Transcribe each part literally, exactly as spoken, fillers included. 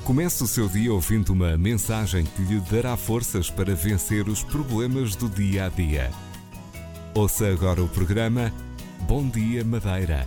Comece o seu dia ouvindo uma mensagem que lhe dará forças para vencer os problemas do dia a dia. Ouça agora o programa Bom Dia Madeira.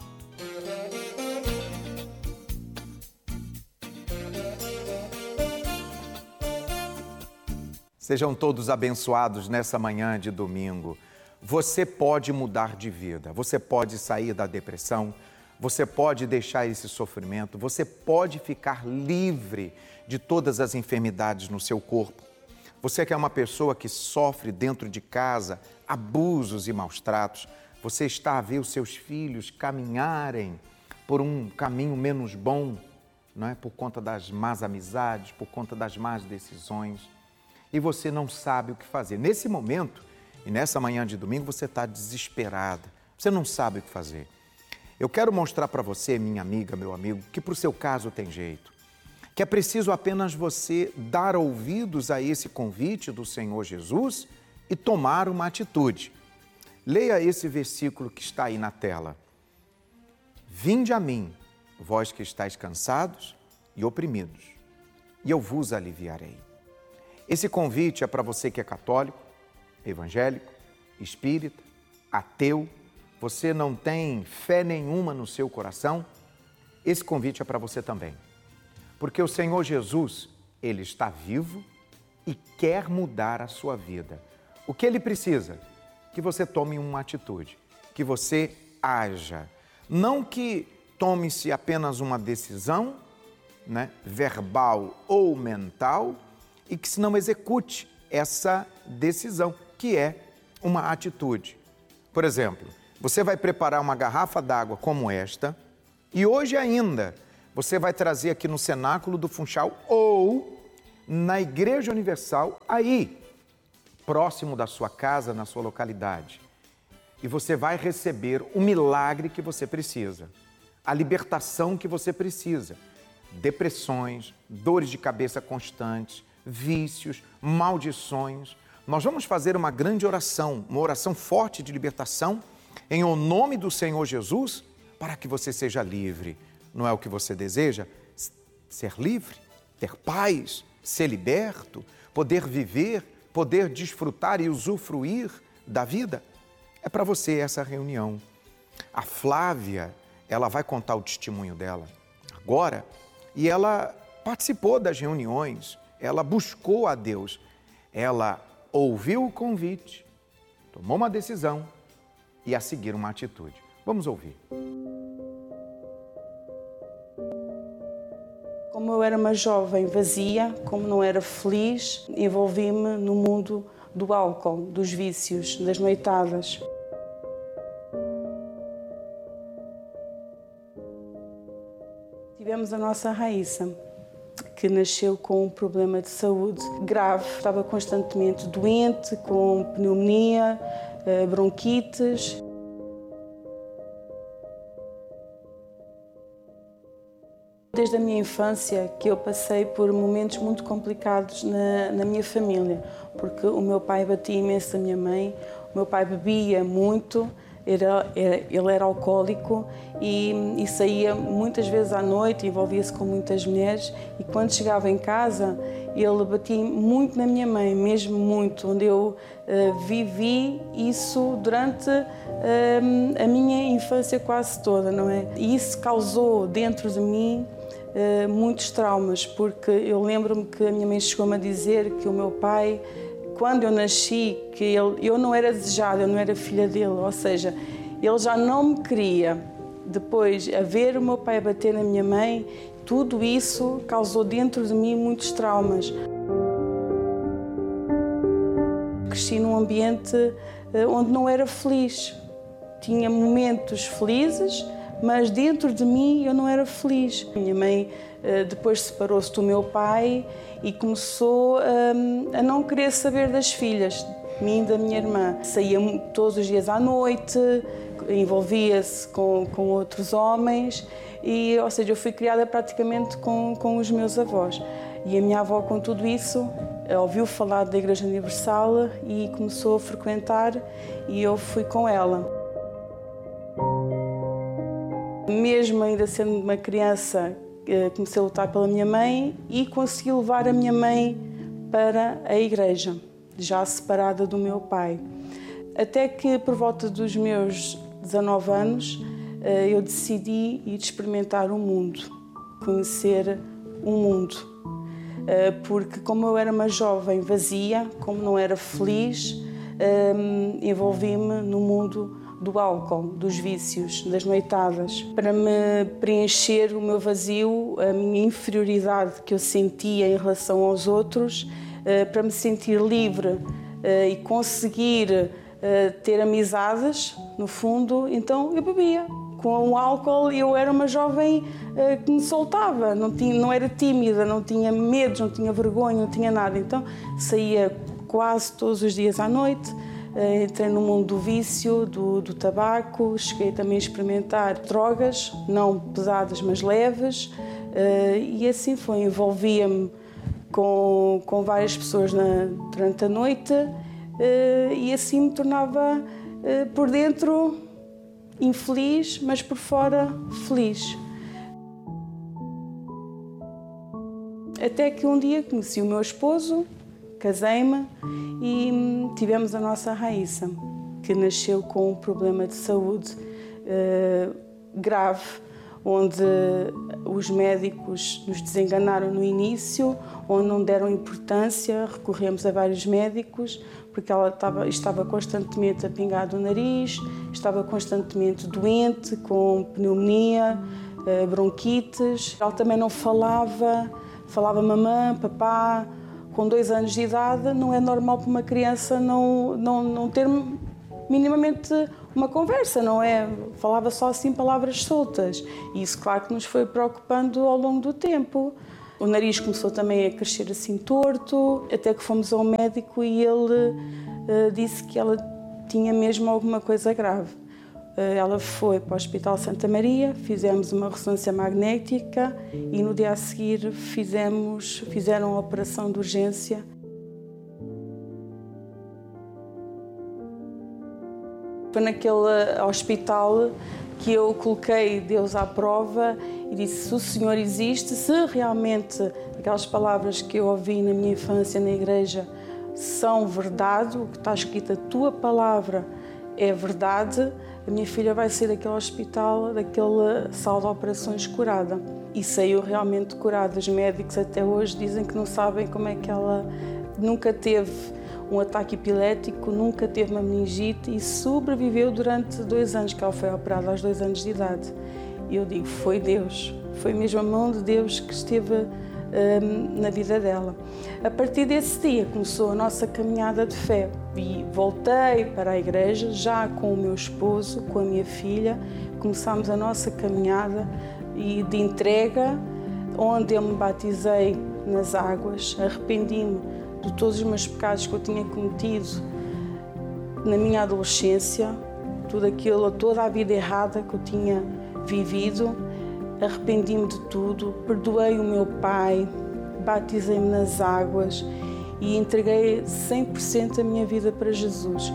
Sejam todos abençoados nessa manhã de domingo. Você pode mudar de vida, você pode sair da depressão, você pode deixar esse sofrimento, você pode ficar livre de todas as enfermidades no seu corpo. Você que é uma pessoa que sofre dentro de casa abusos e maus tratos, você está a ver os seus filhos caminharem por um caminho menos bom, não é? Por conta das más amizades, por conta das más decisões. E você não sabe o que fazer. Nesse momento, e nessa manhã de domingo, você está desesperada. Você não sabe o que fazer. Eu quero mostrar para você, minha amiga, meu amigo, que para o seu caso tem jeito. Que é preciso apenas você dar ouvidos a esse convite do Senhor Jesus e tomar uma atitude. Leia esse versículo que está aí na tela. Vinde a mim, vós que estáis cansados e oprimidos, e eu vos aliviarei. Esse convite é para você que é católico, evangélico, espírita, ateu, você não tem fé nenhuma no seu coração, esse convite é para você também. Porque o Senhor Jesus, Ele está vivo e quer mudar a sua vida. O que Ele precisa? Que você tome uma atitude, que você haja. Não que tome-se apenas uma decisão, né, verbal ou mental, e que se não execute essa decisão, que é uma atitude. Por exemplo, você vai preparar uma garrafa d'água como esta e hoje ainda você vai trazer aqui no Cenáculo do Funchal ou na Igreja Universal, aí, próximo da sua casa, na sua localidade. E você vai receber o milagre que você precisa, a libertação que você precisa. Depressões, dores de cabeça constantes, vícios, maldições. Nós vamos fazer uma grande oração, uma oração forte de libertação, em o nome do Senhor Jesus, para que você seja livre. Não é o que você deseja? Ser livre, ter paz, ser liberto, poder viver, poder desfrutar e usufruir da vida? É para você essa reunião. A Flávia, ela vai contar o testemunho dela agora, e ela participou das reuniões, ela buscou a Deus, ela ouviu o convite, tomou uma decisão e a seguir uma atitude. Vamos ouvir. Como eu era uma jovem vazia, como não era feliz, envolvi-me no mundo do álcool, dos vícios, das noitadas. Tivemos a nossa Raíssa, que nasceu com um problema de saúde grave. Estava constantemente doente, com pneumonia, bronquites. Desde a minha infância que eu passei por momentos muito complicados na, na minha família, porque o meu pai batia imenso a minha mãe, o meu pai bebia muito, Era, era, ele era alcoólico e, e saía muitas vezes à noite, envolvia-se com muitas mulheres e quando chegava em casa ele batia muito na minha mãe, mesmo muito, onde eu uh, vivi isso durante uh, a minha infância quase toda, não é? E isso causou dentro de mim uh, muitos traumas, porque eu lembro-me que a minha mãe chegou-me a dizer que o meu pai, quando eu nasci, que ele, eu não era desejada, eu não era filha dele, ou seja, ele já não me queria. Depois, a ver o meu pai bater na minha mãe, tudo isso causou dentro de mim muitos traumas. Cresci num ambiente onde não era feliz. Tinha momentos felizes, mas dentro de mim eu não era feliz. Minha mãe depois separou-se do meu pai e começou um, a não querer saber das filhas, de mim e da minha irmã. Saía todos os dias à noite, envolvia-se com, com outros homens, e, ou seja, eu fui criada praticamente com, com os meus avós. E a minha avó, com tudo isso, ouviu falar da Igreja Universal e começou a frequentar, e eu fui com ela. Mesmo ainda sendo uma criança comecei a lutar pela minha mãe e consegui levar a minha mãe para a igreja, já separada do meu pai. Até que, por volta dos meus dezanove anos, eu decidi ir experimentar o mundo, conhecer o mundo. Porque como eu era uma jovem vazia, como não era feliz, envolvi-me no mundo do álcool, dos vícios, das noitadas. Para me preencher o meu vazio, a minha inferioridade que eu sentia em relação aos outros, para me sentir livre e conseguir ter amizades, no fundo, então eu bebia. Com o álcool eu era uma jovem que me soltava, não, tinha, não era tímida, não tinha medo, não tinha vergonha, não tinha nada. Então saía quase todos os dias à noite, entrei no mundo do vício, do, do tabaco, cheguei também a experimentar drogas, não pesadas, mas leves, e assim foi, envolvia-me com, com várias pessoas na, durante a noite, e assim me tornava por dentro infeliz, mas por fora feliz. Até que um dia conheci o meu esposo, casei-me e tivemos a nossa Raíssa, que nasceu com um problema de saúde uh, grave, onde os médicos nos desenganaram no início, onde não deram importância, recorremos a vários médicos, porque ela estava, estava constantemente a pingar do nariz, estava constantemente doente, com pneumonia, uh, bronquites. Ela também não falava, falava mamã, papá. Com dois anos de idade, não é normal para uma criança não, não, não ter minimamente uma conversa, não é? Falava só assim palavras soltas. E isso, claro, que nos foi preocupando ao longo do tempo. O nariz começou também a crescer assim torto, até que fomos ao médico e ele uh, disse que ela tinha mesmo alguma coisa grave. Ela foi para o Hospital Santa Maria, fizemos uma ressonância magnética e no dia a seguir fizemos, fizeram a operação de urgência. Foi naquele hospital que eu coloquei Deus à prova e disse: se o Senhor existe, se realmente aquelas palavras que eu ouvi na minha infância na igreja são verdade, o que está escrito, a tua palavra é verdade, a minha filha vai sair daquele hospital, daquela sala de operações curada. E saiu realmente curada. Os médicos até hoje dizem que não sabem como é que ela nunca teve um ataque epilético, nunca teve uma meningite e sobreviveu durante dois anos, que ela foi operada aos dois anos de idade. E eu digo, foi Deus, foi mesmo a mão de Deus que esteve um, na vida dela. A partir desse dia começou a nossa caminhada de fé e voltei para a igreja já com o meu esposo, com a minha filha. Começámos a nossa caminhada e de entrega, onde eu me batizei nas águas, arrependi-me de todos os meus pecados que eu tinha cometido na minha adolescência, tudo aquilo, toda a vida errada que eu tinha vivido, arrependi-me de tudo, perdoei o meu pai, batizei-me nas águas e entreguei cem por cento a minha vida para Jesus.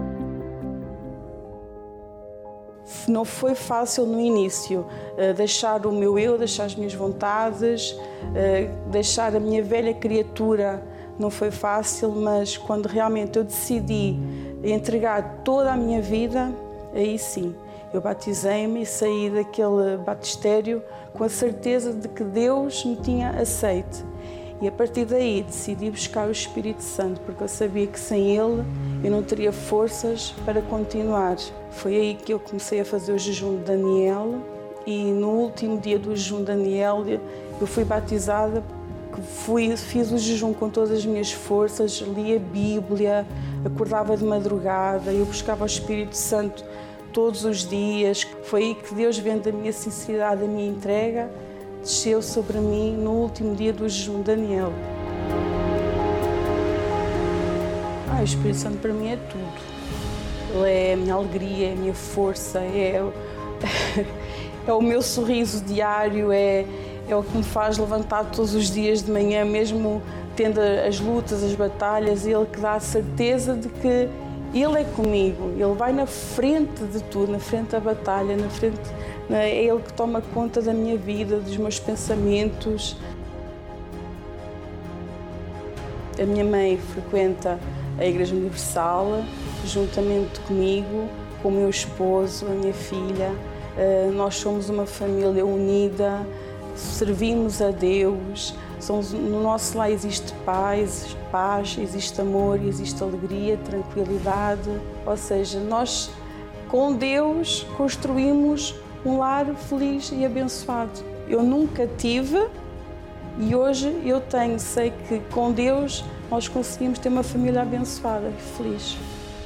Não foi fácil no início, deixar o meu eu, deixar as minhas vontades, deixar a minha velha criatura. Não foi fácil, mas quando realmente eu decidi entregar toda a minha vida, aí sim, eu batizei-me e saí daquele batistério com a certeza de que Deus me tinha aceite. E a partir daí decidi buscar o Espírito Santo, porque eu sabia que sem Ele eu não teria forças para continuar. Foi aí que eu comecei a fazer o jejum de Daniel e no último dia do jejum de Daniel eu fui batizada. Fui, fiz o jejum com todas as minhas forças, li a Bíblia, acordava de madrugada, eu buscava o Espírito Santo todos os dias. Foi aí que Deus, vendo a minha sinceridade, a minha entrega, desceu sobre mim no último dia do jejum de Daniel. Ah, o Espírito Santo para mim é tudo. Ele é a minha alegria, é a minha força, é, é o meu sorriso diário, é... É o que me faz levantar todos os dias de manhã, mesmo tendo as lutas, as batalhas, Ele que dá a certeza de que Ele é comigo. Ele vai na frente de tudo, na frente da batalha, na frente É Ele que toma conta da minha vida, dos meus pensamentos. A minha mãe frequenta a Igreja Universal, juntamente comigo, com o meu esposo, a minha filha. Nós somos uma família unida, servimos a Deus. Somos, no nosso lar existe paz, paz, existe amor, existe alegria, tranquilidade. Ou seja, nós com Deus construímos um lar feliz e abençoado. Eu nunca tive e hoje eu tenho, sei que com Deus nós conseguimos ter uma família abençoada e feliz.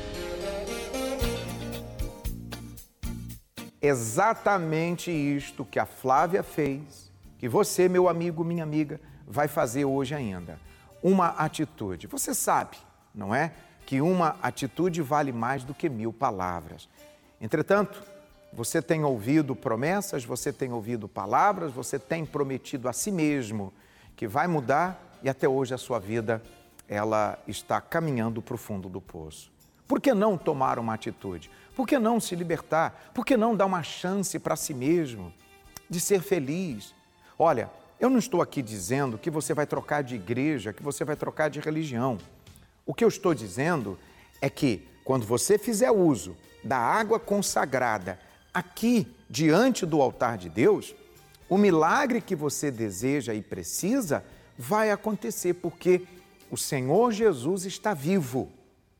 Exatamente isto que a Flávia fez, que você, meu amigo, minha amiga, vai fazer hoje ainda. Uma atitude. Você sabe, não é? Que uma atitude vale mais do que mil palavras. Entretanto, você tem ouvido promessas, você tem ouvido palavras, você tem prometido a si mesmo que vai mudar e até hoje a sua vida ela está caminhando para o fundo do poço. Por que não tomar uma atitude? Por que não se libertar? Por que não dar uma chance para si mesmo de ser feliz? Olha, eu não estou aqui dizendo que você vai trocar de igreja, que você vai trocar de religião. O que eu estou dizendo é que quando você fizer uso da água consagrada aqui diante do altar de Deus, o milagre que você deseja e precisa vai acontecer, porque o Senhor Jesus está vivo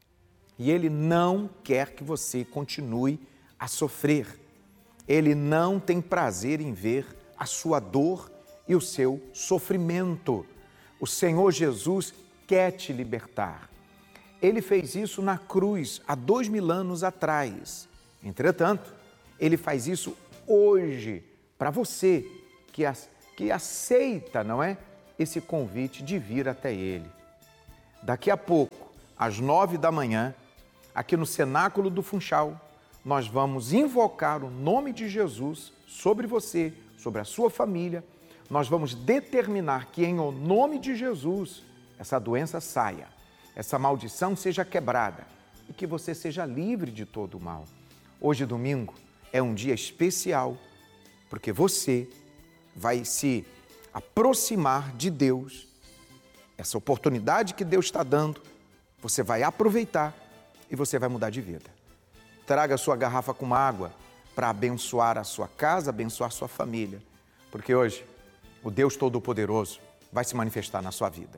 e Ele não quer que você continue a sofrer. Ele não tem prazer em ver a sua dor e o seu sofrimento. O Senhor Jesus quer te libertar. Ele fez isso na cruz há dois mil anos atrás. Entretanto, Ele faz isso hoje para você que, que aceita, não é, esse convite de vir até Ele. Daqui a pouco, às nove da manhã, aqui no Cenáculo do Funchal, nós vamos invocar o nome de Jesus sobre você, sobre a sua família. Nós vamos determinar que, em o nome de Jesus, essa doença saia, essa maldição seja quebrada e que você seja livre de todo o mal. Hoje, domingo, é um dia especial, porque você vai se aproximar de Deus. Essa oportunidade que Deus está dando, você vai aproveitar e você vai mudar de vida. Traga a sua garrafa com água para abençoar a sua casa, abençoar a sua família, porque hoje o Deus Todo-Poderoso vai se manifestar na sua vida.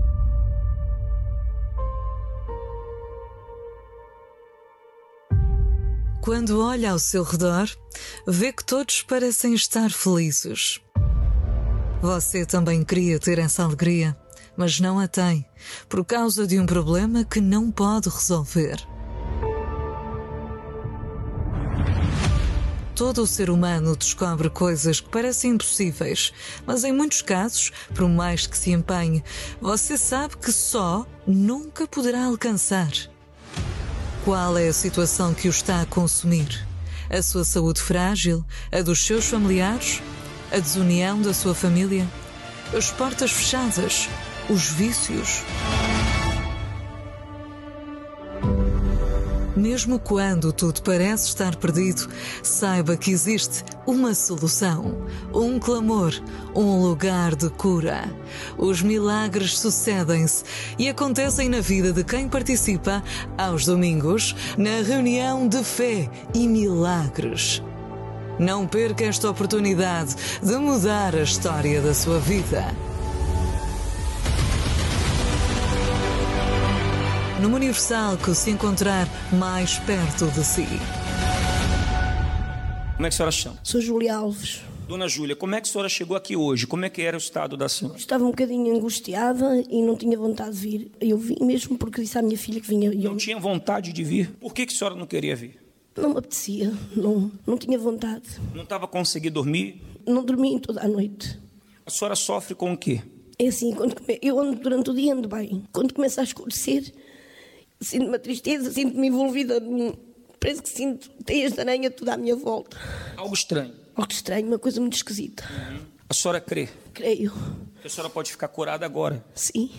Quando olha ao seu redor, vê que todos parecem estar felizes. Você também queria ter essa alegria, mas não a tem, por causa de um problema que não pode resolver. Todo o ser humano descobre coisas que parecem impossíveis, mas em muitos casos, por mais que se empenhe, você sabe que só nunca poderá alcançar. Qual é a situação que o está a consumir? A sua saúde frágil? A dos seus familiares? A desunião da sua família? As portas fechadas? Os vícios? Mesmo quando tudo parece estar perdido, saiba que existe uma solução, um clamor, um lugar de cura. Os milagres sucedem-se e acontecem na vida de quem participa aos domingos na reunião de fé e milagres. Não perca esta oportunidade de mudar a história da sua vida. Numa Universal que se encontrar mais perto de si. Como é que a senhora chama? Sou Júlia Alves. Dona Júlia, como é que a senhora chegou aqui hoje? Como é que era o estado da senhora? Estava um bocadinho angustiada e não tinha vontade de vir. Eu vim mesmo porque disse à minha filha que vinha. Não eu... tinha vontade de vir? Por que, que a senhora não queria vir? Não me apetecia, não, não tinha vontade. Não estava conseguindo dormir? Não dormi toda a noite. A senhora sofre com o quê? É assim, quando come... eu ando durante o dia, ando bem. Quando começa a escurecer, sinto uma tristeza, sinto-me envolvida, parece que sinto teias de aranha tudo à minha volta. Algo estranho? Algo estranho, uma coisa muito esquisita. Uhum. A senhora crê? Creio. Que a senhora pode ficar curada agora? Sim.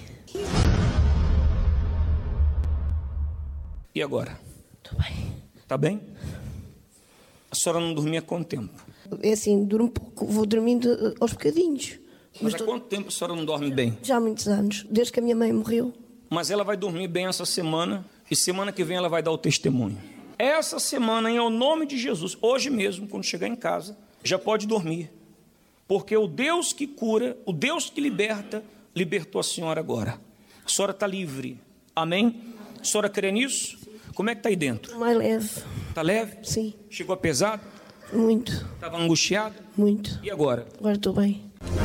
E agora? Estou bem. Está bem? A senhora não dormia há quanto tempo? é assim, durmo pouco, vou dormindo aos bocadinhos. Mas, Mas há tô... quanto tempo a senhora não dorme bem? Já há muitos anos, desde que a minha mãe morreu. Mas ela vai dormir bem essa semana e semana que vem ela vai dar o testemunho. Essa semana, em nome de Jesus, hoje mesmo, quando chegar em casa, já pode dormir. Porque o Deus que cura, o Deus que liberta, libertou a senhora agora. A senhora está livre. Amém? A senhora crê nisso? Como é que está aí dentro? Mais leve. Está leve? Sim. Chegou a pesado? Muito. Estava angustiado? Muito. E agora? Agora estou bem.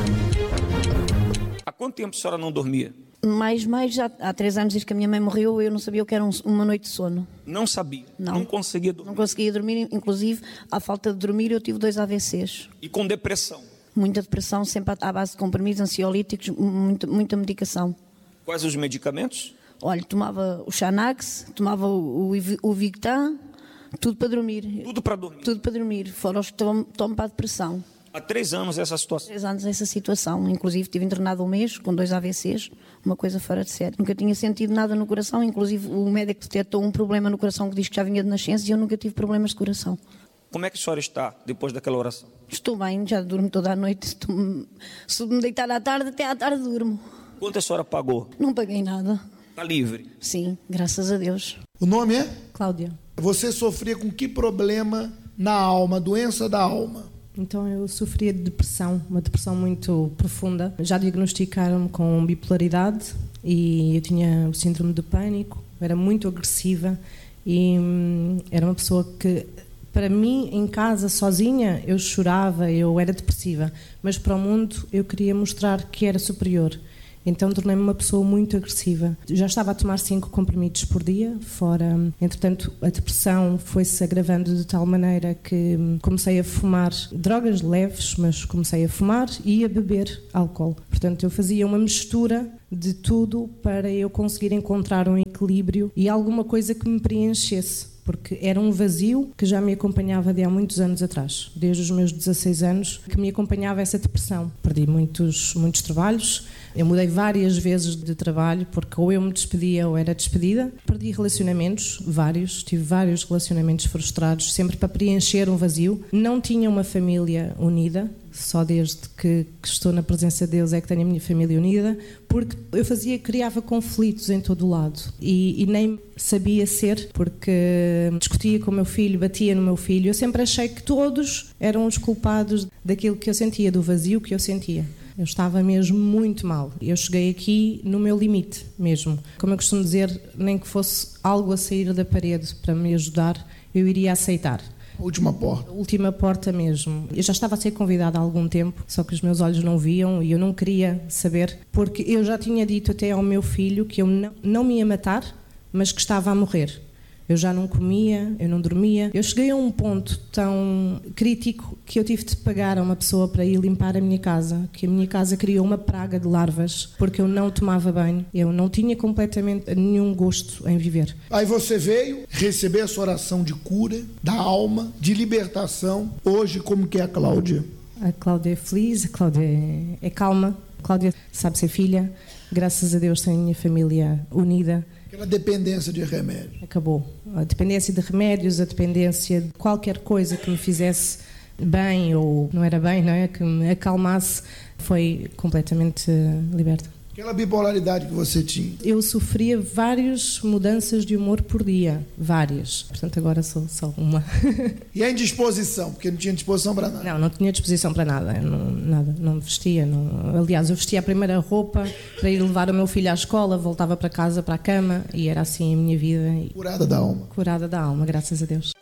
Há quanto tempo a senhora não dormia? Mais, mais, já há três anos desde que a minha mãe morreu, eu não sabia o que era um, uma noite de sono. Não sabia? Não. Não conseguia dormir? Não conseguia dormir, inclusive, à falta de dormir, eu tive dois A V Cs. E com depressão? Muita depressão, sempre à base de comprimidos, ansiolíticos, muita, muita medicação. Quais os medicamentos? Olha, tomava o Xanax, tomava o, o, o Victan, tudo para dormir. Tudo para dormir? Tudo para dormir, fora os que tomo, tomo para a depressão. Há três anos essa situação? Três anos essa situação. Inclusive estive internado um mês com dois A V Cs, uma coisa fora de série. Nunca tinha sentido nada no coração, inclusive o médico detectou um problema no coração que diz que já vinha de nascença e eu nunca tive problemas de coração. Como é que a senhora está depois daquela oração? Estou bem, já durmo toda a noite. Estou... Se me deitar à tarde, até à tarde durmo. Quanto a senhora pagou? Não paguei nada. Está livre? Sim, graças a Deus. O nome é? Cláudia. Você sofria com que problema na alma, doença da alma? Então eu sofria de depressão, uma depressão muito profunda. Já diagnosticaram-me com bipolaridade e eu tinha o síndrome do pânico, era muito agressiva e hum, era uma pessoa que, para mim, em casa, sozinha, eu chorava, eu era depressiva, mas para o mundo eu queria mostrar que era superior. Então tornei-me uma pessoa muito agressiva. Já estava a tomar cinco comprimidos por dia, fora. Entretanto, a depressão foi-se agravando de tal maneira que comecei a fumar drogas leves, mas comecei a fumar e a beber álcool. Portanto, eu fazia uma mistura de tudo para eu conseguir encontrar um equilíbrio e alguma coisa que me preenchesse. Porque era um vazio que já me acompanhava de há muitos anos atrás, desde os meus dezasseis anos, que me acompanhava essa depressão. Perdi muitos, muitos trabalhos, eu mudei várias vezes de trabalho, porque ou eu me despedia ou era despedida. Perdi relacionamentos, vários, tive vários relacionamentos frustrados, sempre para preencher um vazio. Não tinha uma família unida, só desde que, que estou na presença de Deus é que tenho a minha família unida, porque eu fazia, criava conflitos em todo o lado e, e nem sabia ser, porque discutia com o meu filho, batia no meu filho. Eu sempre achei que todos eram os culpados daquilo que eu sentia, do vazio que eu sentia. Eu estava mesmo muito mal. Eu cheguei aqui no meu limite mesmo. Como eu costumo dizer, nem que fosse algo a sair da parede para me ajudar, eu iria aceitar. Última porta. Última porta mesmo. Eu já estava a ser convidada há algum tempo, só que os meus olhos não viam e eu não queria saber, porque eu já tinha dito até ao meu filho que eu não, não me ia matar, mas que estava a morrer. Eu já não comia, eu não dormia. Eu cheguei a um ponto tão crítico que eu tive de pagar a uma pessoa para ir limpar a minha casa, que a minha casa criou uma praga de larvas, porque eu não tomava banho, eu não tinha completamente nenhum gosto em viver. Aí você veio receber a sua oração de cura, da alma, de libertação. Hoje, como que é a Cláudia? A Cláudia é feliz, a Cláudia é, é calma, a Cláudia sabe ser filha, graças a Deus tenho a minha família unida. Aquela dependência de remédio. Acabou. A dependência de remédios, a dependência de qualquer coisa que me fizesse bem ou não era bem, não é? Que me acalmasse, foi completamente liberta. Aquela bipolaridade que você tinha. Eu sofria várias mudanças de humor por dia, várias. Portanto, agora sou só uma. E a indisposição? Porque não tinha disposição para nada. Não, não tinha disposição para nada. Não, nada, não vestia. Não... Aliás, eu vestia a primeira roupa para ir levar o meu filho à escola, voltava para casa, para a cama, e era assim a minha vida. Curada da alma. Curada da alma, graças a Deus.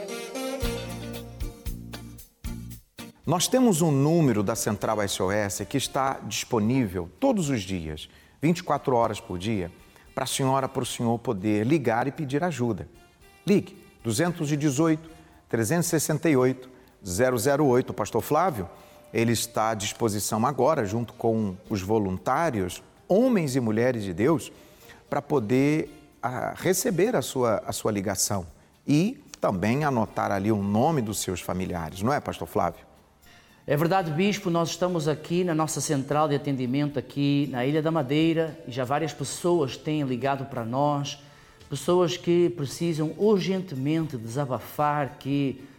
Nós temos um número da Central S O S que está disponível todos os dias, vinte e quatro horas por dia, para a senhora, para o senhor poder ligar e pedir ajuda. Ligue, dois um oito, três seis oito, zero zero oito. O pastor Flávio, ele está à disposição agora, junto com os voluntários, homens e mulheres de Deus, para poder a, receber a sua, a sua ligação e também anotar ali o nome dos seus familiares, não é, pastor Flávio? É verdade, bispo, nós estamos aqui na nossa central de atendimento aqui na Ilha da Madeira e já várias pessoas têm ligado para nós, pessoas que precisam urgentemente desabafar, que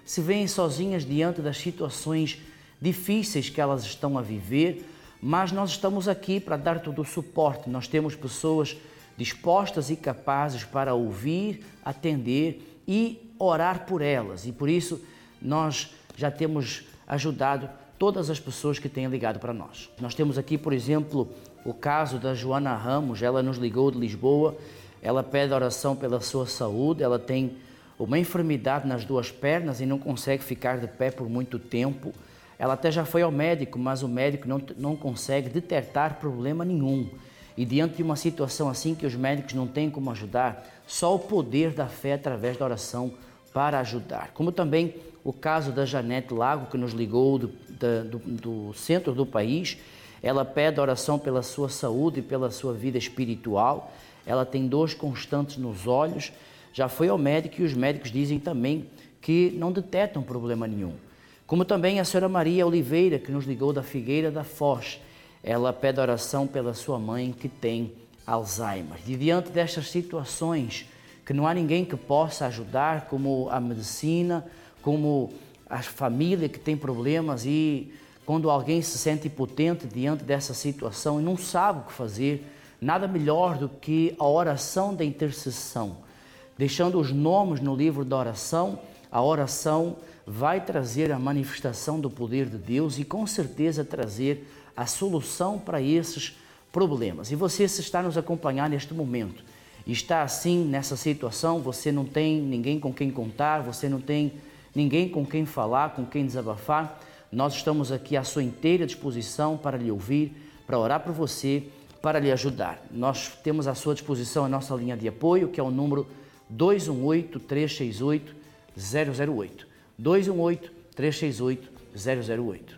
se veem sozinhas diante das situações difíceis que elas estão a viver, mas nós estamos aqui para dar todo o suporte. Nós temos pessoas dispostas e capazes para ouvir, atender e orar por elas. E por isso nós já temos ajudado todas as pessoas que têm ligado para nós. Nós temos aqui, por exemplo, o caso da Joana Ramos. Ela nos ligou de Lisboa, ela pede oração pela sua saúde, ela tem uma enfermidade nas duas pernas e não consegue ficar de pé por muito tempo. Ela até já foi ao médico, mas o médico não, não consegue detectar problema nenhum. E diante de uma situação assim que os médicos não têm como ajudar, só o poder da fé através da oração para ajudar. Como também o caso da Janete Lago, que nos ligou do, da, do, do centro do país. Ela pede oração pela sua saúde e pela sua vida espiritual. Ela tem dores constantes nos olhos. Já foi ao médico e os médicos dizem também que não detectam problema nenhum. Como também a senhora Maria Oliveira, que nos ligou da Figueira da Foz. Ela pede oração pela sua mãe, que tem Alzheimer. E diante destas situações, que não há ninguém que possa ajudar, como a medicina, como a família que tem problemas, e quando alguém se sente impotente diante dessa situação e não sabe o que fazer, nada melhor do que a oração da intercessão. Deixando os nomes no livro da oração, a oração vai trazer a manifestação do poder de Deus e com certeza trazer a solução para esses problemas. E você, se está nos acompanhar neste momento e está assim nessa situação, você não tem ninguém com quem contar, você não tem ninguém com quem falar, com quem desabafar, nós estamos aqui à sua inteira disposição para lhe ouvir, para orar por você, para lhe ajudar. Nós temos à sua disposição a nossa linha de apoio, que é o número dois um oito, três seis oito, zero zero oito. dois um oito, três seis oito, zero zero oito.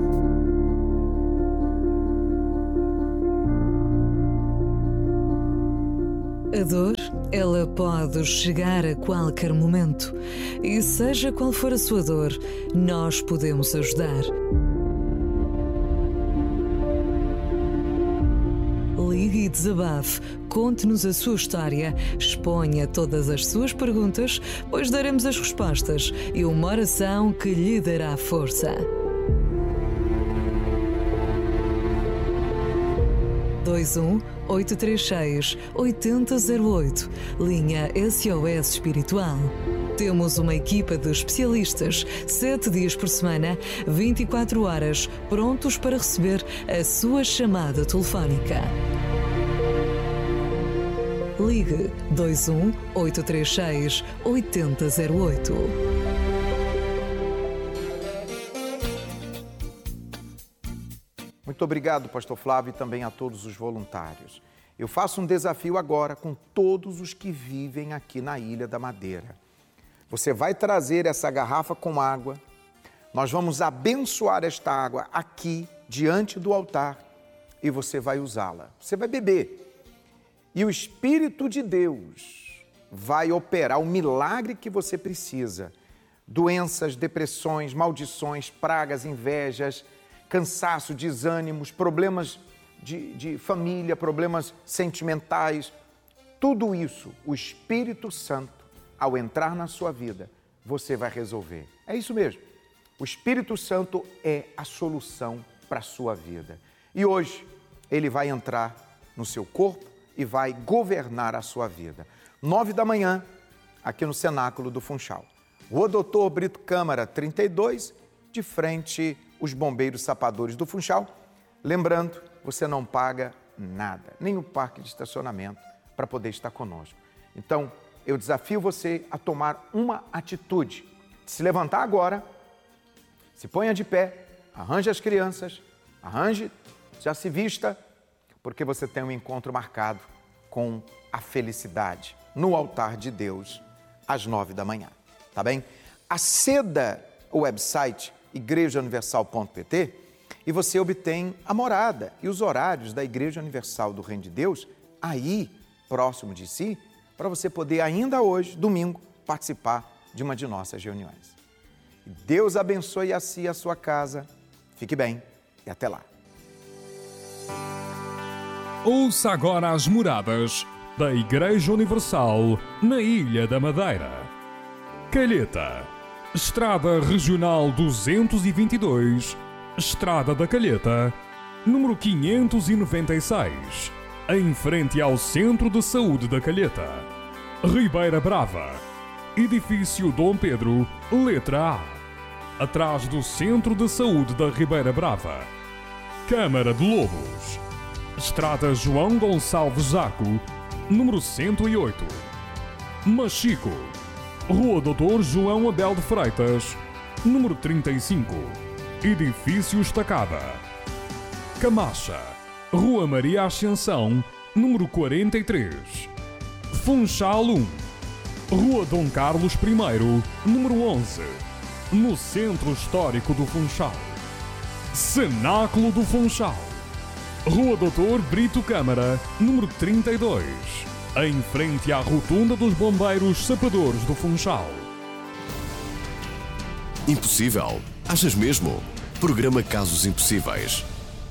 A dor, ela pode chegar a qualquer momento. E seja qual for a sua dor, nós podemos ajudar. Ligue e desabafe, conte-nos a sua história, exponha todas as suas perguntas, pois daremos as respostas e uma oração que lhe dará força. dois um oito três seis, oito zero zero oito, linha S O S Espiritual. Temos uma equipa de especialistas, sete dias por semana, vinte e quatro horas, prontos para receber a sua chamada telefónica. Ligue dois um oito três seis, oito zero zero oito. Muito obrigado, pastor Flávio, e também a todos os voluntários. Eu faço um desafio agora com todos os que vivem aqui na Ilha da Madeira. Você vai trazer essa garrafa com água, nós vamos abençoar esta água aqui, diante do altar, e você vai usá-la. Você vai beber. E o Espírito de Deus vai operar o milagre que você precisa. Doenças, depressões, maldições, pragas, invejas, cansaço, desânimos, problemas de, de família, problemas sentimentais. Tudo isso, o Espírito Santo, ao entrar na sua vida, você vai resolver. É isso mesmo. O Espírito Santo é a solução para a sua vida. E hoje, ele vai entrar no seu corpo e vai governar a sua vida. Nove da manhã, aqui no Cenáculo do Funchal. Rua Doutor Brito Câmara, trinta e dois, de frente os bombeiros sapadores do Funchal. Lembrando, você não paga nada, nem o parque de estacionamento para poder estar conosco. Então, eu desafio você a tomar uma atitude, de se levantar agora, se ponha de pé, arranje as crianças, arranje, já se vista, porque você tem um encontro marcado com a felicidade no altar de Deus às nove da manhã, tá bem? Aceda o website igreja universal ponto p t e você obtém a morada e os horários da Igreja Universal do Reino de Deus aí, próximo de si, para você poder ainda hoje, domingo, participar de uma de nossas reuniões. Deus abençoe a si e a sua casa. Fique bem e até lá. Ouça agora as moradas da Igreja Universal na Ilha da Madeira. Calheta, Estrada Regional duzentos e vinte e dois, Estrada da Calheta, número quinhentos e noventa e seis, em frente ao Centro de Saúde da Calheta. Ribeira Brava, Edifício Dom Pedro, letra A, atrás do Centro de Saúde da Ribeira Brava. Câmara de Lobos, Estrada João Gonçalves Zaco, número cento e oito. Machico, Rua doutor João Abel de Freitas, número trinta e cinco, Edifício Estacada. Camacha, Rua Maria Ascensão, número quarenta e três. Funchal um, Rua Dom Carlos I, número onze, no Centro Histórico do Funchal. Cenáculo do Funchal, Rua doutor Brito Câmara, número trinta e dois, em frente à Rotunda dos Bombeiros Sapadores do Funchal. Impossível? Achas mesmo? Programa Casos Impossíveis.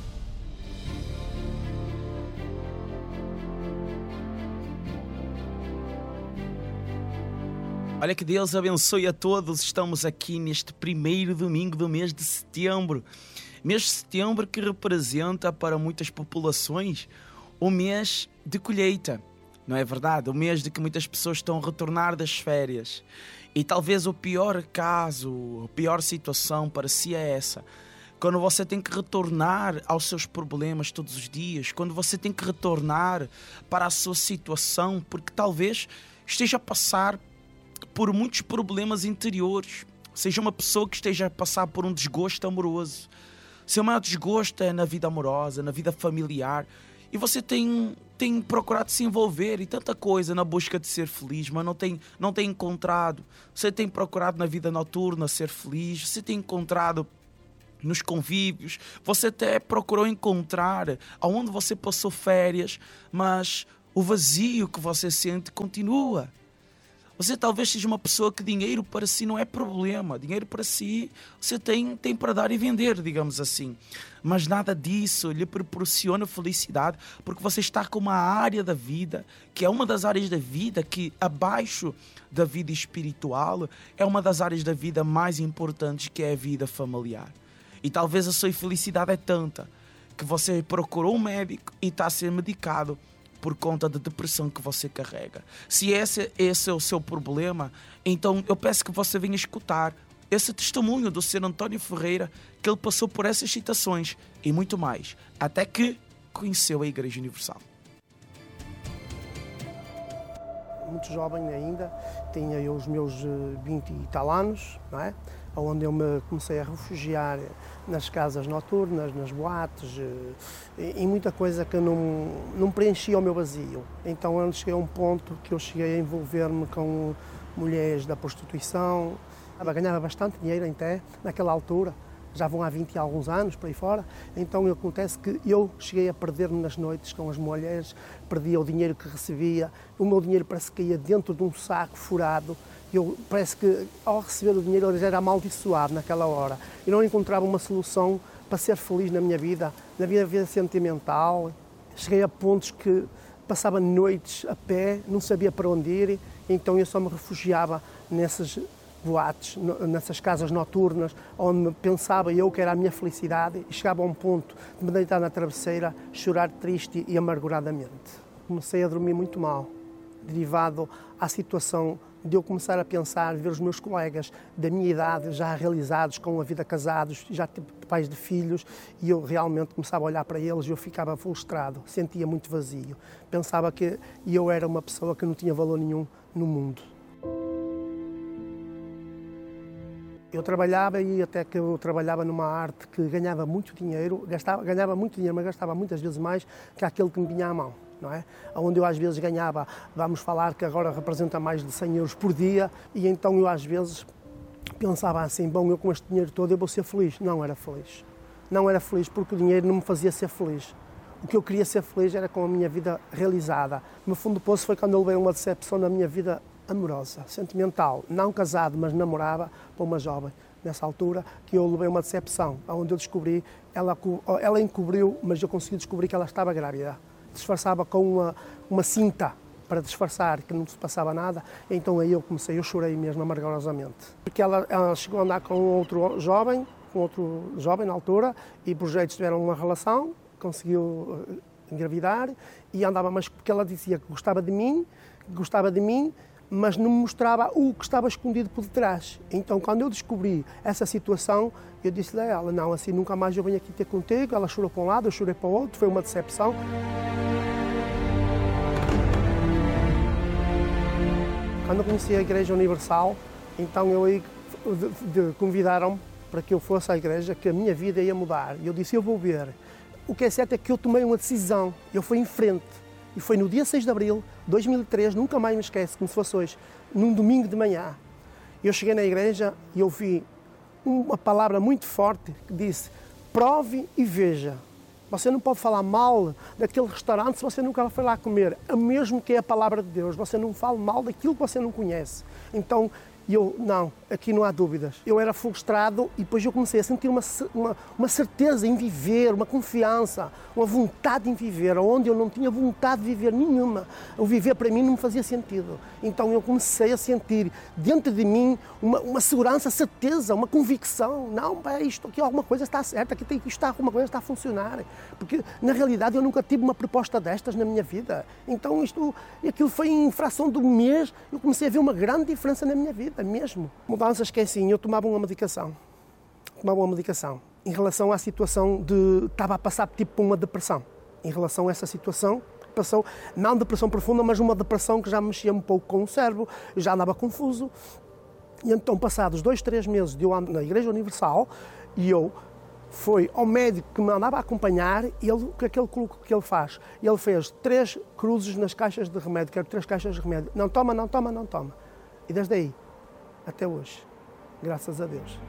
Olha, que Deus abençoe a todos. Estamos aqui neste primeiro domingo do mês de setembro. Mês de setembro que representa para muitas populações o mês de colheita. Não é verdade? O mês de que muitas pessoas estão a retornar das férias. E talvez o pior caso, a pior situação para si é essa. Quando você tem que retornar aos seus problemas todos os dias. Quando você tem que retornar para a sua situação. Porque talvez esteja a passar por muitos problemas interiores. Seja uma pessoa que esteja a passar por um desgosto amoroso. Seu maior desgosto é na vida amorosa, na vida familiar. E você tem, tem procurado se envolver em tanta coisa na busca de ser feliz, mas não tem, não tem encontrado. Você tem procurado na vida noturna ser feliz, você tem encontrado nos convívios, você até procurou encontrar aonde você passou férias, mas o vazio que você sente continua. Você talvez seja uma pessoa que dinheiro para si não é problema. Dinheiro para si você tem, tem para dar e vender, digamos assim. Mas nada disso lhe proporciona felicidade, porque você está com uma área da vida, que é uma das áreas da vida que, abaixo da vida espiritual, é uma das áreas da vida mais importantes, que é a vida familiar. E talvez a sua infelicidade é tanta que você procurou um médico e está a ser medicado por conta da depressão que você carrega. Se esse, esse é o seu problema, então eu peço que você venha escutar esse testemunho do senhor António Ferreira, que ele passou por essas situações e muito mais, até que conheceu a Igreja Universal. Muito jovem ainda, tinha eu os meus vinte e tal anos, não é? Onde eu me comecei a refugiar nas casas noturnas, nas boates, e muita coisa que não, não preenchia o meu vazio. Então eu cheguei a um ponto que eu cheguei a envolver-me com mulheres da prostituição. Eu ganhava bastante dinheiro até naquela altura, já vão há vinte e alguns anos para aí fora. Então acontece que eu cheguei a perder-me nas noites com as mulheres, perdia o dinheiro que recebia, o meu dinheiro parece que caía dentro de um saco furado. Eu parece que ao receber o dinheiro eu já era amaldiçoado naquela hora. Eu não encontrava uma solução para ser feliz na minha vida, na minha vida sentimental. Cheguei a pontos que passava noites a pé, não sabia para onde ir, então eu só me refugiava nessas boates, nessas casas noturnas, onde pensava eu que era a minha felicidade, e chegava a um ponto de me deitar na travesseira, chorar triste e amarguradamente. Comecei a dormir muito mal, derivado à situação de eu começar a pensar, ver os meus colegas da minha idade já realizados, com a vida casados, já pais de filhos, e eu realmente começava a olhar para eles e eu ficava frustrado, sentia muito vazio. Pensava que eu era uma pessoa que não tinha valor nenhum no mundo. Eu trabalhava e até que eu trabalhava numa arte que ganhava muito dinheiro, gastava, ganhava muito dinheiro, mas gastava muitas vezes mais que aquele que me vinha à mão. Não é? Onde eu às vezes ganhava, vamos falar que agora representa mais de cem euros por dia, e então eu às vezes pensava assim, bom, eu com este dinheiro todo eu vou ser feliz. Não era feliz. Não era feliz porque o dinheiro não me fazia ser feliz. O que eu queria ser feliz era com a minha vida realizada. No fundo do poço foi quando eu levei uma decepção na minha vida amorosa, sentimental. Não casado, mas namorava para uma jovem. Nessa altura, que eu levei uma decepção, onde eu descobri, ela, ela encobriu, mas eu consegui descobrir que ela estava grávida. Disfarçava com uma, uma cinta para disfarçar que não se passava nada, então aí eu comecei, eu chorei mesmo amargurosamente. Porque ela, ela chegou a andar com outro jovem, com outro jovem na altura, e por jeito tiveram uma relação, conseguiu engravidar, e andava, mas porque ela dizia que gostava de mim, que gostava de mim, mas não me mostrava o que estava escondido por detrás. Então, quando eu descobri essa situação, eu disse a ela, não, assim, nunca mais eu venho aqui ter contigo. Ela chorou para um lado, eu chorei para o outro, foi uma decepção. Quando eu conheci a Igreja Universal, então eu aí convidaram-me para que eu fosse à igreja, que a minha vida ia mudar. E eu disse, eu vou ver. O que é certo é que eu tomei uma decisão, eu fui em frente. E foi no dia seis de abril de dois mil e três, nunca mais me esqueço, como se fosse hoje, num domingo de manhã. Eu cheguei na igreja e ouvi uma palavra muito forte que disse, prove e veja. Você não pode falar mal daquele restaurante se você nunca foi lá comer. Mesmo que é a palavra de Deus, você não fala mal daquilo que você não conhece. Então, eu, não, aqui não há dúvidas. Eu era frustrado e depois eu comecei a sentir uma, uma, uma certeza em viver, uma confiança, uma vontade em viver, onde eu não tinha vontade de viver nenhuma. O viver para mim não me fazia sentido. Então eu comecei a sentir dentro de mim uma, uma segurança, certeza, uma convicção. Não, pá, isto aqui alguma coisa está certa, aqui tem, isto está, alguma coisa está a funcionar. Porque na realidade eu nunca tive uma proposta destas na minha vida. Então isto, aquilo foi em fração de um mês, eu comecei a ver uma grande diferença na minha vida. Mesmo. Mudanças que é assim, eu tomava uma medicação, tomava uma medicação em relação à situação de, estava a passar tipo por uma depressão, em relação a essa situação, passou, não depressão profunda, mas uma depressão que já mexia um pouco com o cérebro, já andava confuso, e então passados dois, três meses de eu andar na Igreja Universal, e eu fui ao médico que me andava a acompanhar, e ele, o que é que ele, que ele faz? Ele fez três cruzes nas caixas de remédio, quero três caixas de remédio, não toma, não toma, não toma, e desde aí, até hoje, graças a Deus.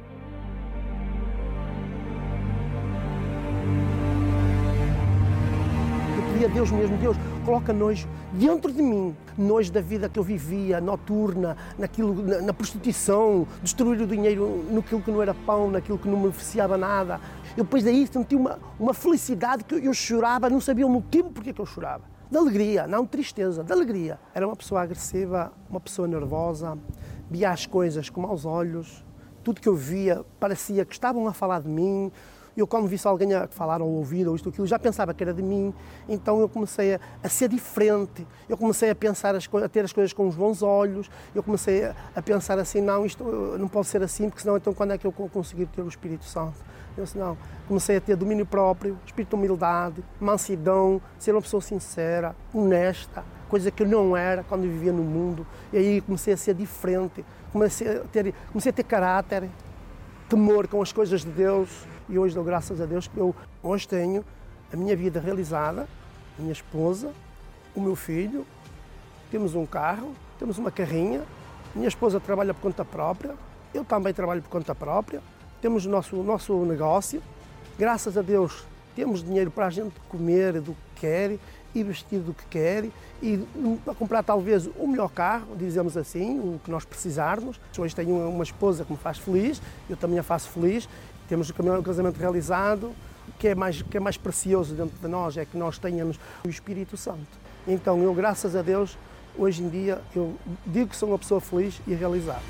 Eu pedi a Deus mesmo, Deus, coloca nojo dentro de mim, nojo da vida que eu vivia, noturna, naquilo, na, na prostituição, destruir o dinheiro naquilo que não era pão, naquilo que não me beneficiava nada. Eu depois daí senti uma, uma felicidade que eu, eu chorava, não sabia o motivo porque que eu chorava. De alegria, não de tristeza, de alegria. Era uma pessoa agressiva, uma pessoa nervosa, via as coisas com maus olhos, tudo que eu via parecia que estavam a falar de mim. Eu, quando visse alguém a falar ou ouvir ou isto ou aquilo, já pensava que era de mim. Então eu comecei a, a ser diferente, eu comecei a pensar, as, a ter as coisas com os bons olhos, eu comecei a, a pensar assim, não, isto não pode ser assim, porque senão então quando é que eu vou conseguir ter o Espírito Santo? Eu disse, não, comecei a ter domínio próprio, espírito de humildade, mansidão, ser uma pessoa sincera, honesta, coisa que eu não era quando eu vivia no mundo. E aí comecei a ser diferente, comecei a ter, comecei a ter caráter, temor com as coisas de Deus. E hoje dou graças a Deus que eu hoje tenho a minha vida realizada, a minha esposa, o meu filho, temos um carro, temos uma carrinha, minha esposa trabalha por conta própria, eu também trabalho por conta própria, temos o nosso, o nosso negócio, graças a Deus temos dinheiro para a gente comer do que quer e vestir do que quer e para comprar talvez o melhor carro, dizemos assim, o que nós precisarmos. Hoje tenho uma esposa que me faz feliz, eu também a faço feliz, temos o casamento realizado. O que é mais, que é mais precioso dentro de nós é que nós tenhamos o Espírito Santo. Então eu, graças a Deus, hoje em dia, eu digo que sou uma pessoa feliz e realizada.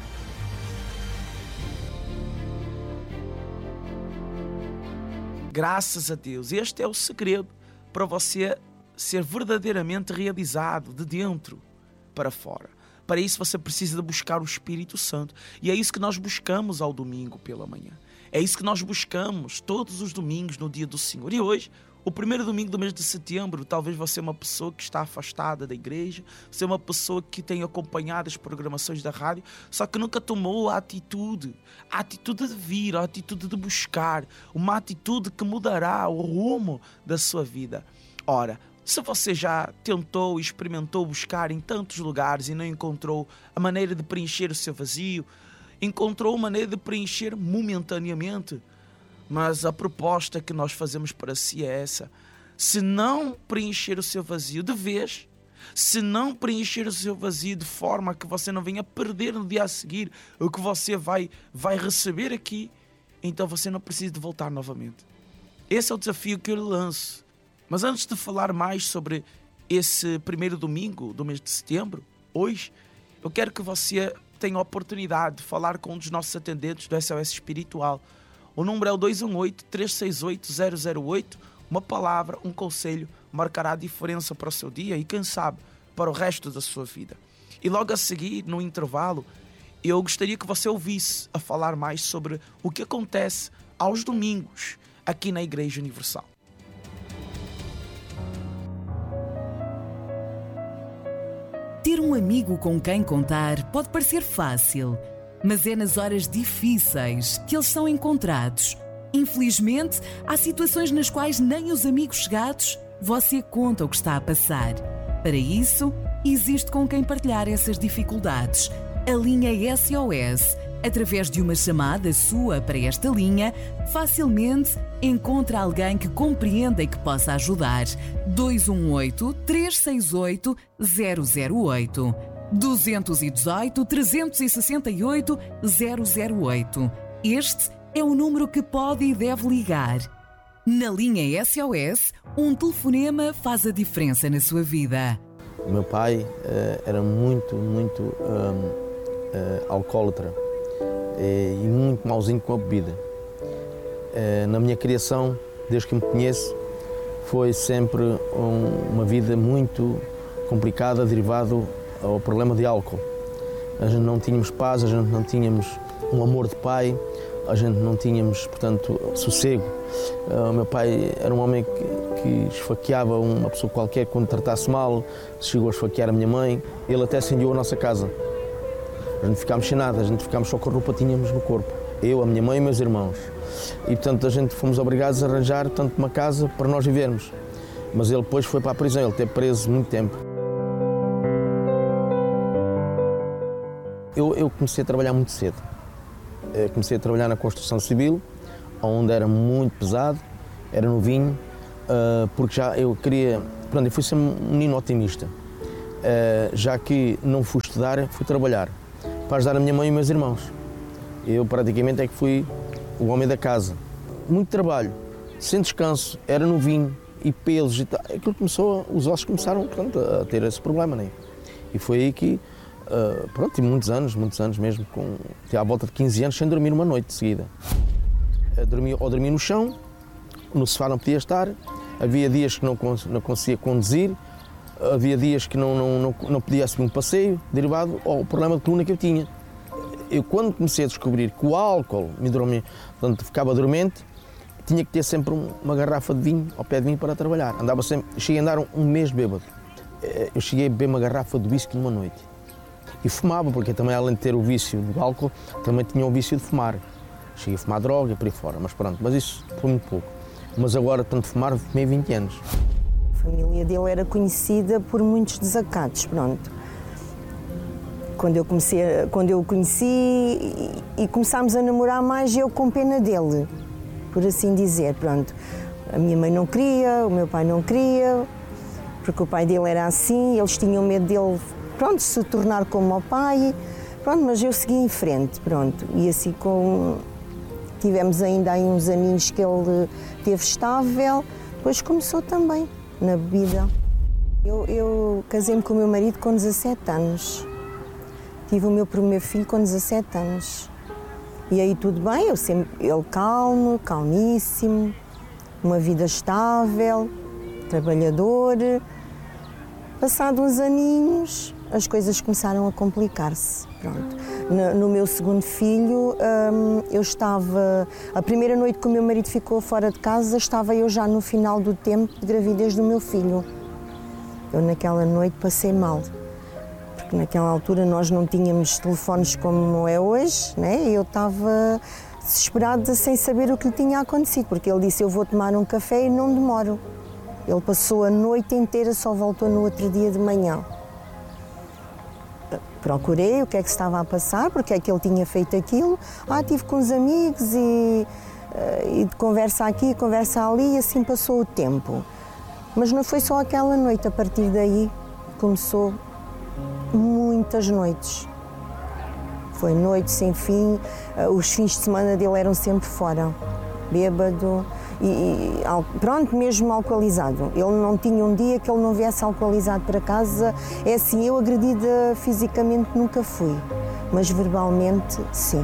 Graças a Deus, este é o segredo para você ser verdadeiramente realizado de dentro para fora. Para isso você precisa de buscar o Espírito Santo. E é isso que nós buscamos ao domingo pela manhã. É isso que nós buscamos todos os domingos no dia do Senhor. E hoje, o primeiro domingo do mês de setembro, talvez você é uma pessoa que está afastada da igreja, você é uma pessoa que tem acompanhado as programações da rádio, só que nunca tomou a atitude, a atitude de vir, a atitude de buscar, uma atitude que mudará o rumo da sua vida. Ora, se você já tentou e experimentou buscar em tantos lugares e não encontrou a maneira de preencher o seu vazio, encontrou uma maneira de preencher momentaneamente, mas a proposta que nós fazemos para si é essa: se não preencher o seu vazio de vez, se não preencher o seu vazio de forma que você não venha perder no dia a seguir o que você vai, vai receber aqui, então você não precisa de voltar novamente. Esse é o desafio que eu lhe lanço. Mas antes de falar mais sobre esse primeiro domingo do mês de setembro, hoje, eu quero que você tenha a oportunidade de falar com um dos nossos atendentes do S O S Espiritual. O número é o dois um oito, três seis oito, zero zero oito. Uma palavra, um conselho marcará a diferença para o seu dia e, quem sabe, para o resto da sua vida. E logo a seguir, no intervalo, eu gostaria que você ouvisse a falar mais sobre o que acontece aos domingos aqui na Igreja Universal. Ter um amigo com quem contar pode parecer fácil, mas é nas horas difíceis que eles são encontrados. Infelizmente, há situações nas quais nem os amigos chegados você conta o que está a passar. Para isso, existe com quem partilhar essas dificuldades. A linha S O S, através de uma chamada sua para esta linha, facilmente encontra alguém que compreenda e que possa ajudar. dois um oito, três seis oito, zero zero oito. dois um oito, três seis oito, zero zero oito. Este é o número que pode e deve ligar. Na linha S O S, um telefonema faz a diferença na sua vida. O meu pai uh, era muito, muito um, uh, alcoólatra e, e muito mauzinho com a bebida. Uh, na minha criação, desde que me conheço, foi sempre um, uma vida muito complicada, derivado ao problema de álcool. A gente não tínhamos paz, a gente não tínhamos um amor de pai, a gente não tínhamos, portanto, sossego. Uh, o meu pai era um homem que, que esfaqueava uma pessoa qualquer quando tratasse mal, chegou a esfaquear a minha mãe, ele até incendiou a nossa casa. A gente ficámos sem nada, a gente ficámos só com a roupa que tínhamos no corpo. Eu, a minha mãe e meus irmãos. E, portanto, a gente fomos obrigados a arranjar, portanto, uma casa para nós vivermos. Mas ele depois foi para a prisão, ele esteve preso muito tempo. Eu, eu comecei a trabalhar muito cedo. Eu comecei a trabalhar na construção civil, onde era muito pesado, era novinho, porque já eu queria... Pronto, eu fui ser um menino otimista. Já que não fui estudar, fui trabalhar para ajudar a minha mãe e meus irmãos. Eu praticamente é que fui o homem da casa. Muito trabalho, sem descanso, era novinho e pelos e tal. Aquilo começou, os ossos começaram, portanto, a ter esse problema, né? E foi aí que, uh, pronto, tive muitos anos, muitos anos mesmo, com, à volta de quinze anos, sem dormir uma noite de seguida. Eu dormia, ou dormia no chão, no sofá não podia estar, havia dias que não, não conseguia conduzir, havia dias que não, não, não, não podia subir um passeio, derivado ao problema de coluna que eu tinha. Eu, quando comecei a descobrir que o álcool me dormia, portanto, ficava dormente, tinha que ter sempre uma garrafa de vinho ao pé de mim para trabalhar. Andava sempre, cheguei a andar um, um mês bêbado. Eu cheguei a beber uma garrafa de whisky numa noite. E fumava, porque também, além de ter o vício do álcool, também tinha o vício de fumar. Cheguei a fumar droga e por aí fora, mas pronto, mas isso foi muito pouco. Mas agora, tanto fumar, fumei vinte anos. A família dele era conhecida por muitos desacatos, pronto. Quando eu, comecei, quando eu o conheci e, e começámos a namorar mais, eu com pena dele, por assim dizer, pronto. A minha mãe não queria, o meu pai não queria, porque o pai dele era assim, eles tinham medo dele, pronto, se tornar como o pai, pronto, mas eu segui em frente, pronto. E assim com... tivemos ainda aí uns aninhos que ele teve estável, depois começou também na bebida. Eu, eu casei-me com o meu marido com dezassete anos. Tive o meu primeiro filho com dezassete anos. E aí tudo bem, eu sempre, ele calmo, calmíssimo, uma vida estável, trabalhador. Passados uns aninhos, as coisas começaram a complicar-se. Pronto. No, no meu segundo filho, hum, eu estava... A primeira noite que o meu marido ficou fora de casa, estava eu já no final do tempo de gravidez do meu filho. Eu naquela noite passei mal. Porque naquela altura nós não tínhamos telefones como é hoje, né? E eu estava desesperada sem saber o que lhe tinha acontecido, porque ele disse, eu vou tomar um café e não demoro. Ele passou a noite inteira, só voltou no outro dia de manhã. Procurei o que é que estava a passar, porque é que ele tinha feito aquilo. Ah, estive com os amigos e, e de conversa aqui, conversa ali, e assim passou o tempo. Mas não foi só aquela noite, a partir daí começou muitas noites. Foi noite sem fim, os fins de semana dele eram sempre fora, bêbado. e pronto, mesmo alcoolizado. Ele não tinha um dia que ele não viesse alcoolizado para casa. É assim, eu agredida fisicamente nunca fui, mas verbalmente sim.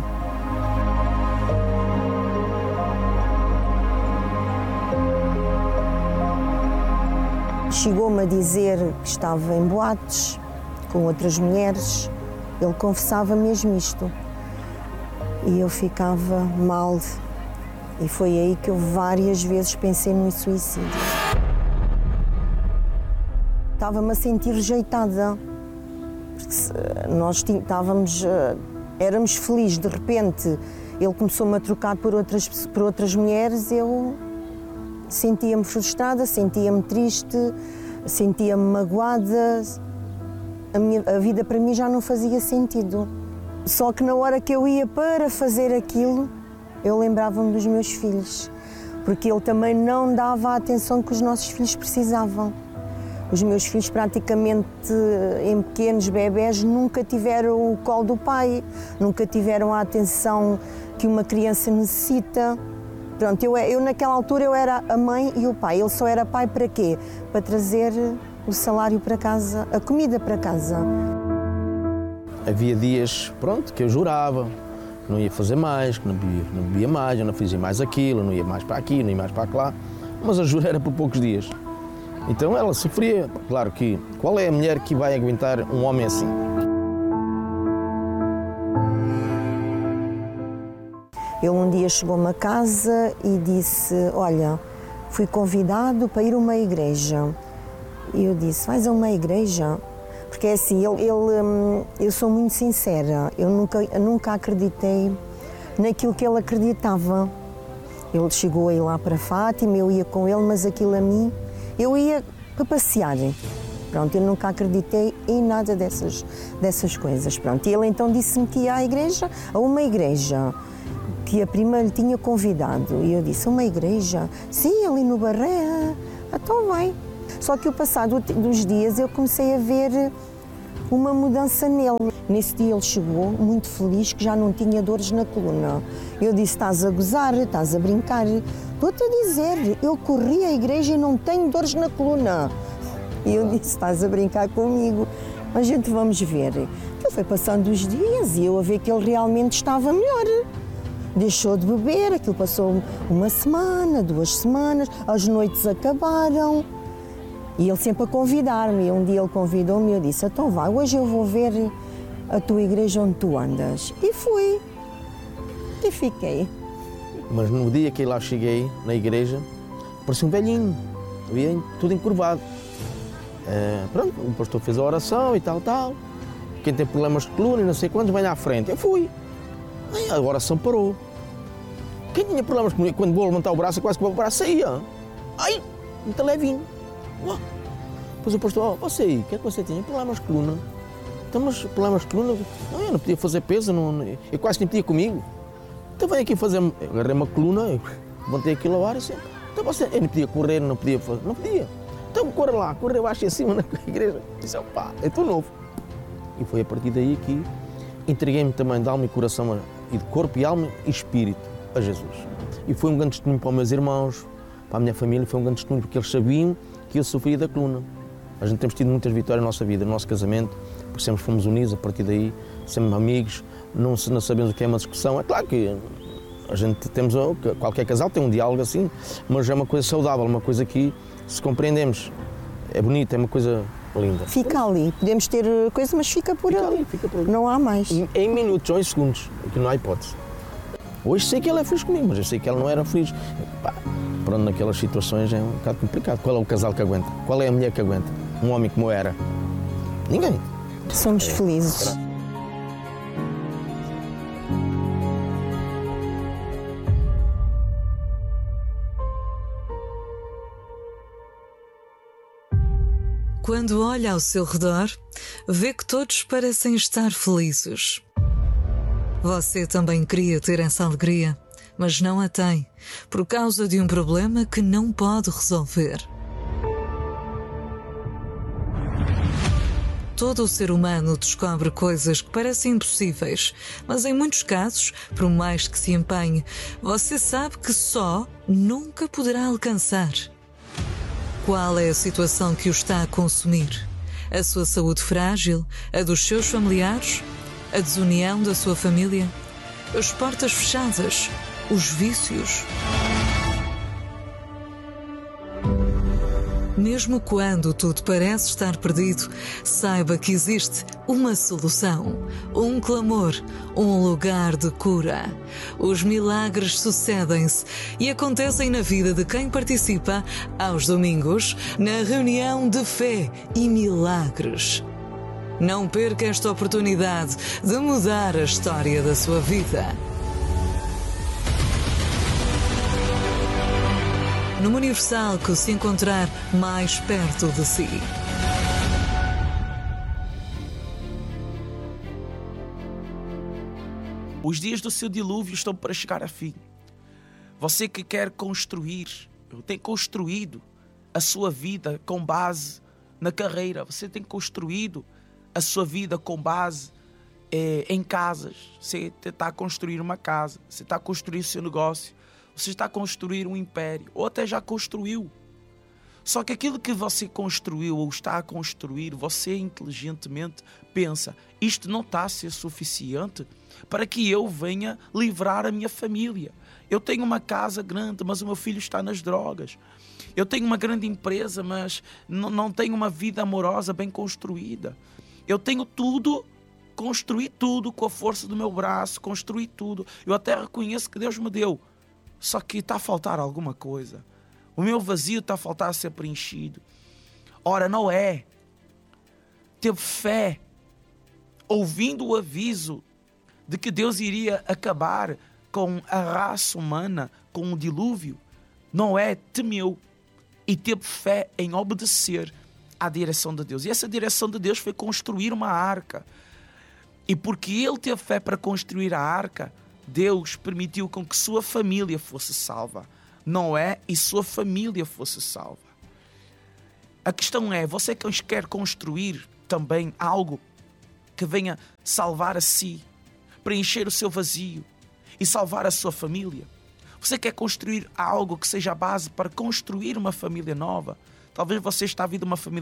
Chegou-me a dizer que estava em boates com outras mulheres. Ele confessava mesmo isto. E eu ficava mal. E foi aí que eu várias vezes pensei no suicídio. Estava-me a sentir rejeitada. Porque nós estávamos, éramos felizes. De repente, ele começou-me a trocar por outras, por outras mulheres. Eu sentia-me frustrada, sentia-me triste, sentia-me magoada. A, minha, a vida para mim já não fazia sentido. Só que na hora que eu ia para fazer aquilo, eu lembrava-me dos meus filhos, porque ele também não dava a atenção que os nossos filhos precisavam. Os meus filhos, praticamente em pequenos bebés, nunca tiveram o colo do pai, nunca tiveram a atenção que uma criança necessita. Pronto, eu, eu naquela altura eu era a mãe e o pai. Ele só era pai para quê? Para trazer o salário para casa, a comida para casa. Havia dias, pronto, que eu jurava, não ia fazer mais, que não bebia, não bebia mais, eu não fazia mais aquilo, não ia mais para aqui, não ia mais para lá, mas a jura era por poucos dias. Então ela sofria. Claro que, qual é a mulher que vai aguentar um homem assim? Ele um dia chegou-me a casa e disse, olha, fui convidado para ir a uma igreja. E eu disse, vais a uma igreja? Porque é assim, ele, ele, eu sou muito sincera, eu nunca, eu nunca acreditei naquilo que ele acreditava. Ele chegou a ir lá para Fátima, eu ia com ele, mas aquilo a mim, eu ia para passear. Pronto, eu nunca acreditei em nada dessas, dessas coisas. Pronto, e ele então disse-me que ia à igreja, a uma igreja, que a prima lhe tinha convidado. E eu disse, uma igreja? Sim, ali no Barré. Então vai. Só que o passado dos dias eu comecei a ver uma mudança nele. Nesse dia ele chegou muito feliz que já não tinha dores na coluna. Eu disse, estás a gozar, estás a brincar. Estou-te a dizer, eu corri à igreja e não tenho dores na coluna. E eu disse, estás a brincar comigo. A gente vamos ver. Ele foi passando os dias e eu a ver que ele realmente estava melhor. Deixou de beber, aquilo passou uma semana, duas semanas, as noites acabaram. E ele sempre a convidar-me. Um dia ele convidou-me e eu disse, então vá, hoje eu vou ver a tua igreja onde tu andas. E fui. E fiquei. Mas no dia que lá cheguei, na igreja, parecia um velhinho, havia tudo encurvado. É, pronto, o pastor fez a oração e tal, tal. Quem tem problemas de coluna e não sei quantos, vem à frente. Eu fui. Aí a oração parou. Quem tinha problemas de coluna, quando vou levantar o braço, quase que o braço saía. Ai, muito levinho. Oh. Depois o pastor, oh, você aí, o que é que você tinha? Problemas de coluna. Então, mas problemas de coluna? Não, eu não podia fazer peso, não, eu quase nem podia comigo. Então vem aqui fazer, eu agarrei uma coluna, levantei aquilo ao ar e assim, então você, eu não podia correr, não podia fazer, não podia. Então corre lá, corre abaixo em cima na igreja. Disse, pá, eu estou novo. E foi a partir daí que entreguei-me também de alma e coração, e de corpo e alma e espírito a Jesus. E foi um grande testemunho para os meus irmãos, para a minha família, foi um grande testemunho porque eles sabiam que eu sofria da coluna. A gente temos tido muitas vitórias na nossa vida, no nosso casamento, porque sempre fomos unidos a partir daí, sempre amigos, não, não sabemos o que é uma discussão. É claro que a gente temos, qualquer casal tem um diálogo assim, mas é uma coisa saudável, uma coisa que se compreendemos. É bonito, é uma coisa linda. Fica ali, podemos ter coisa, mas fica por fica ali. ali. Fica por ali. Não há mais. Em, em minutos ou em segundos, que não há hipótese. Hoje sei que ela é feliz comigo, mas eu sei que ela não era feliz. Pá, pronto, naquelas situações é um bocado complicado. Qual é o casal que aguenta? Qual é a mulher que aguenta? Um homem como eu era? Ninguém. Somos é. felizes. Quando olha ao seu redor, vê que todos parecem estar felizes. Você também queria ter essa alegria, mas não a tem, por causa de um problema que não pode resolver. Todo o ser humano descobre coisas que parecem impossíveis, mas em muitos casos, por mais que se empenhe, você sabe que só nunca poderá alcançar. Qual é a situação que o está a consumir? A sua saúde frágil? A dos seus familiares? A desunião da sua família? As portas fechadas? Os vícios? Mesmo quando tudo parece estar perdido, saiba que existe uma solução, um clamor, um lugar de cura. Os milagres sucedem-se e acontecem na vida de quem participa aos domingos na reunião de fé e milagres. Não perca esta oportunidade de mudar a história da sua vida. Numa Universal que se encontrar mais perto de si. Os dias do seu dilúvio estão para chegar a fim. Você que quer construir, tem construído a sua vida com base na carreira. Você tem construído a sua vida com base é, em casas. Você está a construir uma casa, você está a construir o seu negócio. Você está a construir um império, ou até já construiu. Só que aquilo que você construiu ou está a construir, você inteligentemente pensa, isto não está a ser suficiente para que eu venha livrar a minha família. Eu tenho uma casa grande, mas o meu filho está nas drogas. Eu tenho uma grande empresa, mas não, não tenho uma vida amorosa bem construída. Eu tenho tudo, construí tudo com a força do meu braço, construí tudo. Eu até reconheço que Deus me deu. Só que está a faltar alguma coisa. O meu vazio está a faltar a ser preenchido. Ora, Noé teve fé, ouvindo o aviso de que Deus iria acabar com a raça humana, com o dilúvio. Noé temeu e teve fé em obedecer à direção de Deus. E essa direção de Deus foi construir uma arca. E porque ele teve fé para construir a arca, Deus permitiu com que sua família fosse salva. Noé e sua família fosse salva. A questão é, você quer construir também algo que venha salvar a si, preencher o seu vazio e salvar a sua família? Você quer construir algo que seja a base para construir uma família nova? Talvez você está a vir de uma família